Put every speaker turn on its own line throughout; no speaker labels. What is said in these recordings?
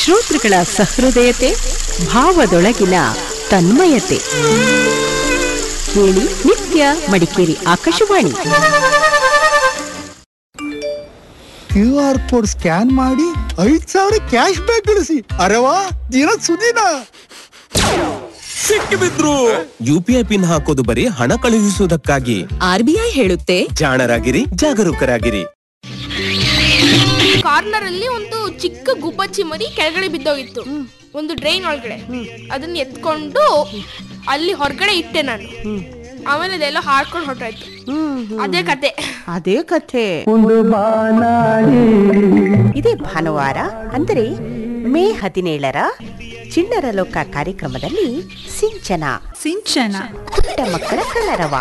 ಶ್ರೋತೃಗಳ ಸಹೃದಯತೆ, ಭಾವದೊಳಗಿನ ತನ್ಮಯತೆ. ಕೇಳಿ ನಿತ್ಯ Madikeri Akashvani.
QR code scan ಮಾಡಿ 5,000 ಕ್ಯಾಶ್ ಬ್ಯಾಕ್ ಗಳಿಸಿ. ಅರೆವಾ ದಿನ ಸುದಿನ
ಸಿಕ್ಕಿಬಿದ್ರು. UPI ಪಿನ್ ಹಾಕೋದು ಬರೀ ಹಣ ಕಳುಹಿಸುವುದಕ್ಕಾಗಿ.
RBI ಹೇಳುತ್ತೆ,
ಜಾಣರಾಗಿರಿ, ಜಾಗರೂಕರಾಗಿರಿ.
ಕಾರ್ನರ್ ಅಲ್ಲಿ ಒಂದು ಚಿಕ್ಕ ಗುಬ್ಬಚ್ಚಿ ಮರಿ ಕೆಳಗಡೆ ಬಿದ್ದೋಗಿತ್ತು, ಒಂದು ಡ್ರೈನ್ ಒಳಗಡೆ. ಅದನ್ನ ಎತ್ಕೊಂಡು ಅಲ್ಲಿ ಹೊರಗಡೆ ಇಟ್ಟೆ ನಾನು. ಆಮೇಲೆ ಅದೆಲ್ಲ ಹಾಡ್ಕೊಂಡು ಹೊರಟಾಯ್ತು. ಅದೇ ಕತೆ.
ಇದೇ ಭಾನುವಾರ ಅಂದರೆ ಮೇ 17ರ ಚಿಣ್ಣರ ಲೋಕ ಕಾರ್ಯಕ್ರಮದಲ್ಲಿ ಸಿಂಚನ ಪುಟ್ಟ ಮಕ್ಕಳ ಕಲರವ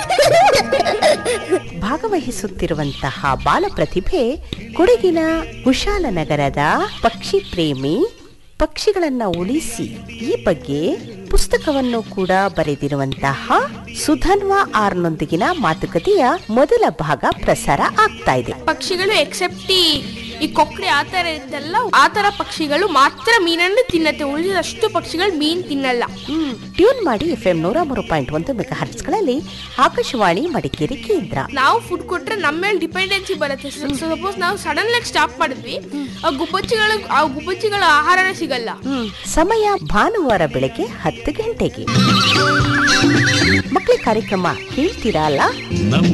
ಭಾಗವಹಿಸುತ್ತಿರುವಂತಹ ಬಾಲ ಪ್ರತಿಭೆ ಕೊಡಗಿನ ಕುಶಾಲನಗರದ ಪಕ್ಷಿ ಪ್ರೇಮಿ. ಪಕ್ಷಿಗಳನ್ನ ಉಳಿಸಿ ಈ ಬಗ್ಗೆ ಪುಸ್ತಕವನ್ನು ಕೂಡ ಬರೆದಿರುವಂತಹ ಸುಧನ್ವಾ ಆರ್ನೊಂದಿಗಿನ ಮಾತುಕತೆಯ ಮೊದಲ ಭಾಗ ಪ್ರಸಾರ ಆಗ್ತಾ ಇದೆ.
ಪಕ್ಷಿಗಳು ಎಕ್ಸೆಪ್ಟ್ ಈ ಕೊಕ್ಕರೆ ಆತರ ಇರುತ್ತಲ್ಲ, ಆತರ ಪಕ್ಷಿಗಳು ಮಾತ್ರ ಮೀನನ್ನು ತಿನ್ನತ್ತೆ, ಉಳಿದಷ್ಟು ಪಕ್ಷಿಗಳು ಮೀನ್ ತಿನ್ನಲ್ಲ.
ಟ್ಯೂನ್ ಮಾಡಿ FM 103.1 ಮೆಗಾಹರ್ಟ್ಸ್ಗಳಲ್ಲಿ ಆಕಾಶವಾಣಿ ಮಡಿಕೇರಿ ಕೇಂದ್ರ.
ನಾವು ಫುಡ್ ಕೊಟ್ರೆ ನಮ್ಮ ಮೇಲೆ ಡಿಪೆಂಡೆನ್ಸಿ ಬರುತ್ತೆ. ಸಪೋಸ್ ನಾವು ಸಡನ್ ಆಗಿ ಸ್ಟಾಪ್ ಮಾಡಿದ್ವಿ, ಆ ಗುಬ್ಬಚ್ಚಿಗಳ ಆಹಾರನೇ ಸಿಗಲ್ಲ.
ಸಮಯ ಭಾನುವಾರ ಬೆಳಗ್ಗೆ 10 ಗಂಟೆಗೆ. ಮಕ್ಕಳ ಕಾರ್ಯಕ್ರಮ ಕೇಳ್ತೀರಾ ಅಲ್ಲ?